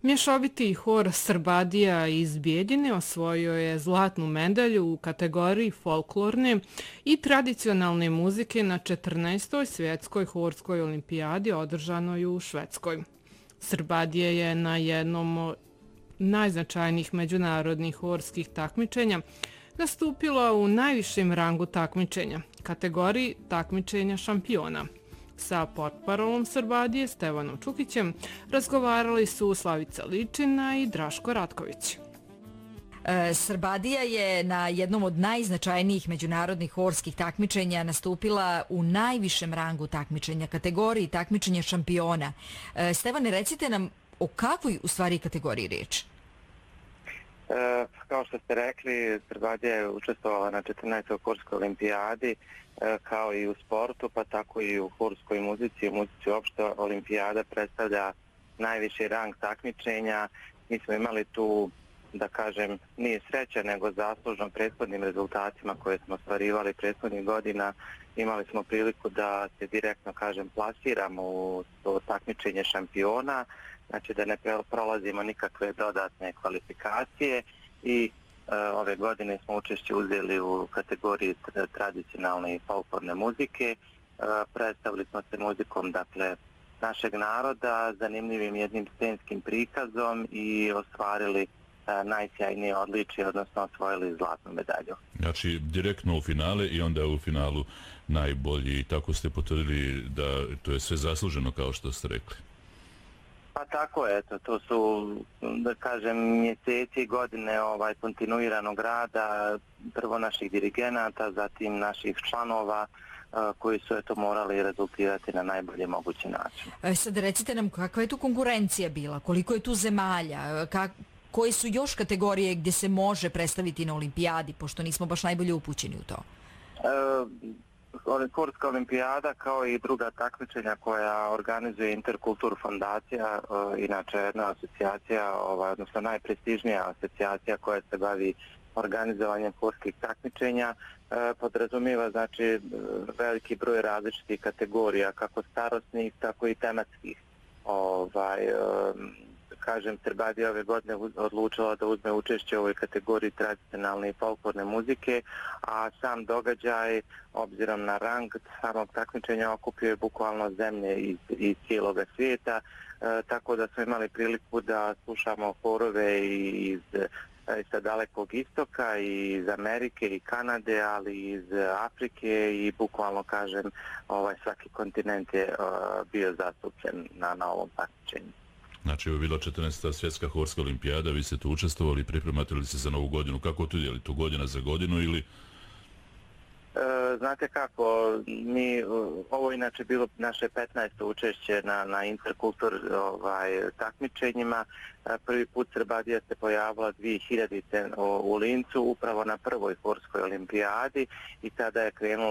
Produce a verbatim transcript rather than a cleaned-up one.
Mješoviti hor Srbadija iz Bijeljine osvojio je zlatnu medalju u kategoriji folklorne i tradicionalne muzike na četrnaestoj svjetskoj horskoj olimpijadi održanoj u Švedskoj. Srbadije je na jednom od najznačajnijih međunarodnih horskih takmičenja nastupila u najvišem rangu takmičenja, kategoriji takmičenja šampiona. Sa portparolom Srbadije Stevanom Čukićem razgovarali su Slavica Ličina i Draško Ratković. E, Srbadija je na jednom od najznačajnijih međunarodnih horskih takmičenja nastupila u najvišem rangu takmičenja, kategoriji takmičenja šampiona. E, Stevane, recite nam o kakvoj u stvari kategoriji riječ? E, kao što ste rekli, Srbadija je učestvovala na četrnaestoj horskoj olimpijadi, e, kao i u sportu, pa tako i u horskoj muzici. U muzici uopšte olimpijada predstavlja najviši rang takmičenja. Mi smo imali tu, da kažem, nije sreća, nego zaslužno prethodnim rezultatima koje smo ostvarivali prethodnih godina. Imali smo priliku da se direktno, kažem, plasiramo u to takmičenje šampiona, znači da ne prolazimo nikakve dodatne kvalifikacije i e, ove godine smo učešće uzeli u kategoriji tradicionalne i folklorne muzike. E, predstavili smo se muzikom, dakle, našeg naroda, zanimljivim jednim scenskim prikazom i ostvarili e, najsjajnije odličje, odnosno osvojili zlatnu medalju. Znači, direktno u finale i onda u finalu najbolji. I tako ste potvrdili da to je sve zasluženo, kao što ste rekli. Pa tako je, eto, to su, da kažem, mjeseci, godine ovaj, kontinuiranog rada, prvo naših dirigenata, zatim naših članova, a, koji su eto morali rezultirati na najbolje mogući način. E, sad recite nam kakva je tu konkurencija bila, koliko je tu zemalja, kak, koje su još kategorije gdje se može predstaviti na olimpijadi, pošto nismo baš najbolje upućeni u to? E, Horska olimpijada, kao i druga takmičenja koja organizuje Interkultur fondacija, inače jedna asocijacija, ovaj, odnosno najprestižnija asocijacija koja se bavi organizovanjem horskih takmičenja, podrazumijeva, znači, veliki broj različitih kategorija, kako starosnih, tako i tematskih. Ovaj, kažem, Srbadija ove godine odlučila da uzme učešće u ovoj kategoriji tradicionalne i folklorne muzike, a sam događaj, obzirom na rang samog takmičenja, okupio je bukvalno zemlje iz, iz cijelog svijeta, e, tako da smo imali priliku da slušamo horove iz, iz sa dalekog istoka, i iz Amerike i Kanade, ali i iz Afrike i bukvalno, kažem, ovaj, svaki kontinent je uh, bio zastupljen na, na ovom takmičenju. Znači, ovo je bila četrnaesta svjetska horska olimpijada, vi ste tu učestvovali, pripremate li se za novu godinu? Kako to je li to godina za godinu ili... E, znate kako, mi, ovo inače bilo naše petnaesto učešće na, na Interkultur ovaj, takmičenjima. Prvi put Srbadija se pojavila dvije hiljadite u Lincu, upravo na prvoj horskoj olimpijadi, i tada je krenulo